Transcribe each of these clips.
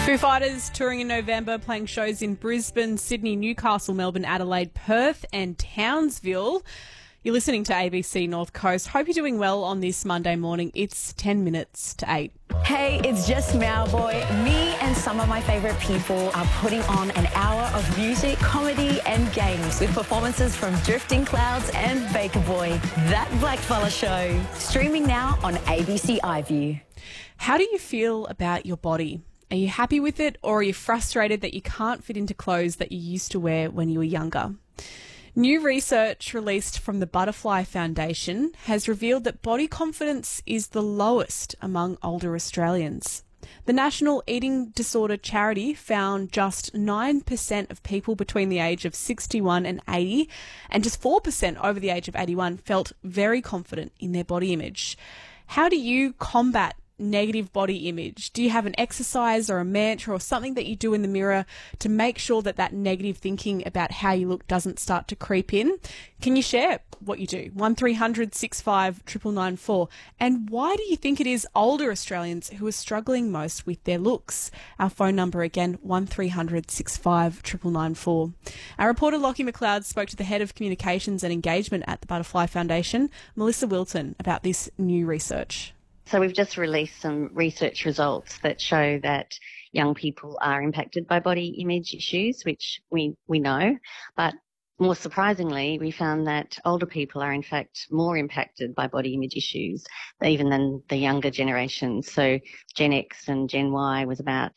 Foo Fighters touring in November, playing shows in Brisbane, Sydney, Newcastle, Melbourne, Adelaide, Perth and Townsville. You're listening to ABC North Coast. Hope you're doing well on this Monday morning. It's 10 minutes to 8. Hey, it's just Malboy. Me and some of my favourite people are putting on an hour of music, comedy and games with performances from Drifting Clouds and Baker Boy. That Blackfella Show. Streaming now on ABC iView. How do you feel about your body? Are you happy with it, or are you frustrated that you can't fit into clothes that you used to wear when you were younger? New research released from the Butterfly Foundation has revealed that body confidence is the lowest among older Australians. The National Eating Disorder Charity found just 9% of people between the age of 61 and 80, and just 4% over the age of 81 felt very confident in their body image. How do you combat negative body image? Do you have an exercise or a mantra or something that you do in the mirror to make sure that that negative thinking about how you look doesn't start to creep in? Can you share what you do? 1300 65 99994. And why do you think it is older Australians who are struggling most with their looks? Our phone number again, 1300 65 99994. Our reporter Lockie McLeod spoke to the head of communications and engagement at the Butterfly Foundation, Melissa Wilton, about this new research. So we've just released some research results that show that young people are impacted by body image issues, which we know. But more surprisingly, we found that older people are in fact more impacted by body image issues even than the younger generations. So Gen X and Gen Y was about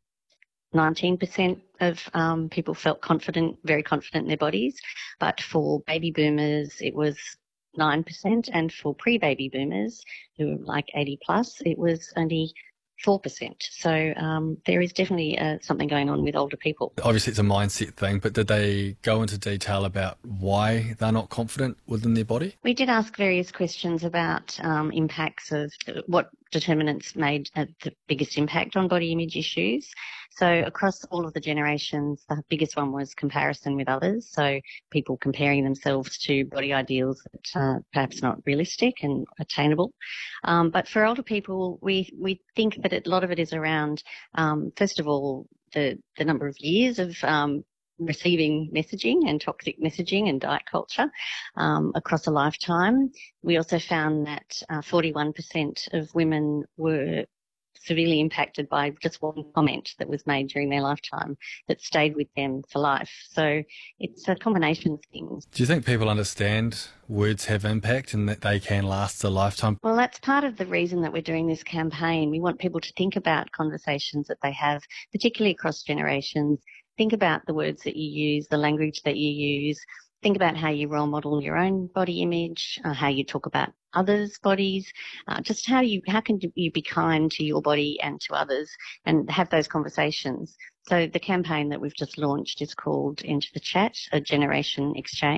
19% of people felt very confident in their bodies. But for baby boomers, it was 9%, and for pre-baby boomers who are like 80 plus, it was only 4%. So there is definitely something going on with older people. Obviously it's a mindset thing, but did they go into detail about why they're not confident within their body? We did ask various questions about impacts of what determinants made the biggest impact on body image issues. So across all of the generations, the biggest one was comparison with others. So people comparing themselves to body ideals that are perhaps not realistic and attainable. But for older people, we think that a lot of it is around, first of all, the number of years of receiving messaging and toxic messaging and diet culture across a lifetime. We also found that 41% of women were severely impacted by just one comment that was made during their lifetime that stayed with them for life. So it's a combination of things. Do you think people understand words have impact and that they can last a lifetime? Well, that's part of the reason that we're doing this campaign. We want people to think about conversations that they have, particularly across generations. Think about the words that you use, the language that you use. Think about how you role model your own body image, how you talk about others' bodies, just how can you be kind to your body and to others and have those conversations. So the campaign that we've just launched is called Enter the Chat, a Generation Exchange.